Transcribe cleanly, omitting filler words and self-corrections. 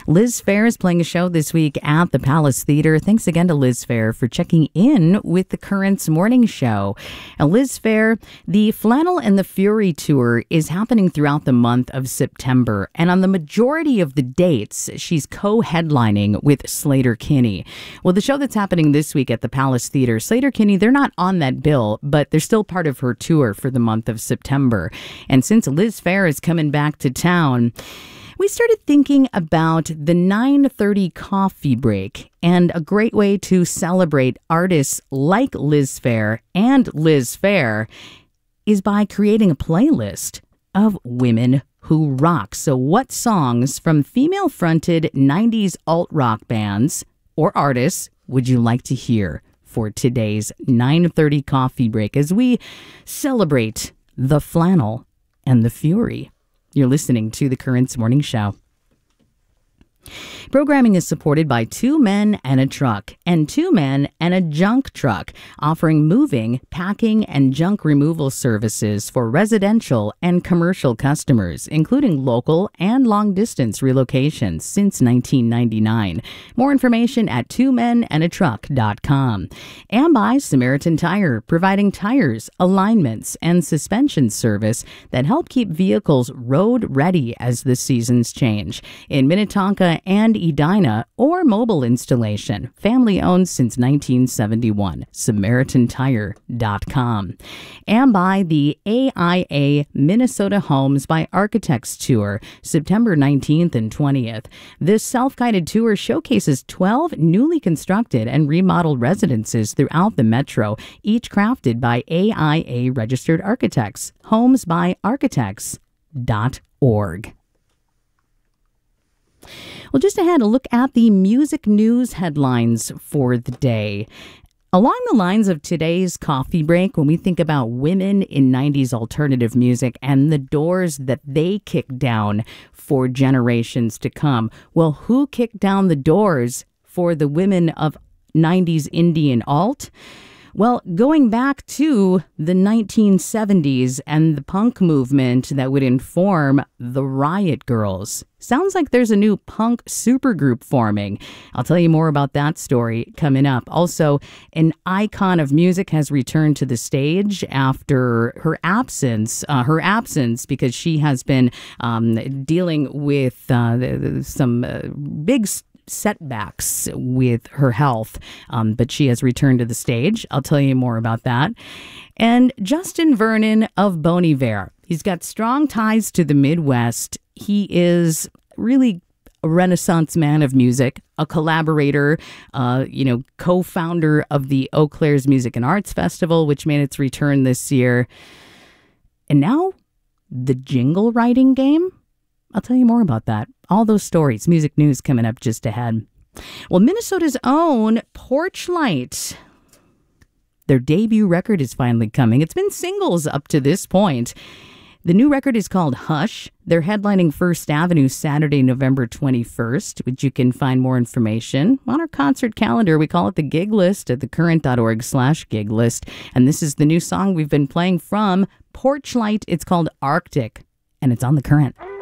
Liz Phair is playing a show this week at the Palace Theater. Thanks again to Liz Phair for checking in with the Currents Morning Show. Now, Liz Phair, the Flannel and the Fury tour is happening throughout the month of September, and on the majority of the dates, she's co-headlining with Sleater-Kinney. Well, the show that's happening this week at the Palace Theater, Sleater-Kinney, they're not on that bill, but they're still part of her tour for the month of September. And since Liz Phair is coming back to town, we started thinking about the 9:30 coffee break, and a great way to celebrate artists like Liz Phair and Liz Phair is by creating a playlist of women who rock. So what songs from female-fronted 90s alt-rock bands or artists would you like to hear for today's 9:30 coffee break as we celebrate the Flannel and the Fury? You're listening to the Currents Morning Show. Programming is supported by Two Men and a Truck and Two Men and a Junk Truck, offering moving, packing, and junk removal services for residential and commercial customers, including local and long-distance relocations since 1999. More information at twomenandatruck.com. And by Samaritan Tire, providing tires, alignments, and suspension service that help keep vehicles road-ready as the seasons change. In Minnetonka and Edina, or mobile installation, family owned since 1971, SamaritanTire.com. And by the AIA Minnesota Homes by Architects Tour, September 19th and 20th. This self-guided tour showcases 12 newly constructed and remodeled residences throughout the metro, each crafted by AIA registered architects. Homesbyarchitects.org. Well, just ahead, a look at the music news headlines for the day. Along the lines of today's coffee break, when we think about women in 90s alternative music and the doors that they kicked down for generations to come, well, who kicked down the doors for the women of 90s Indian alt? Well, going back to the 1970s and the punk movement that would inform the Riot Girls. Sounds like there's a new punk supergroup forming. I'll tell you more about that story coming up. Also, an icon of music has returned to the stage after her absence because she has been dealing with some big setbacks with her health, but she has returned to the stage. I'll tell you more about that. And Justin Vernon of Bon Iver. He's got strong ties to the Midwest. He is really a renaissance man of music, a collaborator, co-founder of the Eau Claire's Music and Arts Festival, which made its return this year. And now, the jingle writing game? I'll tell you more about that. All those stories, music news coming up just ahead. Well, Minnesota's own Porchlight. Their debut record is finally coming. It's been singles up to this point. The new record is called Hush. They're headlining First Avenue Saturday, November 21st, which you can find more information on our concert calendar. We call it the Gig List at thecurrent.org/gig list. And this is the new song we've been playing from Porchlight. It's called Arctic, and it's on The Current.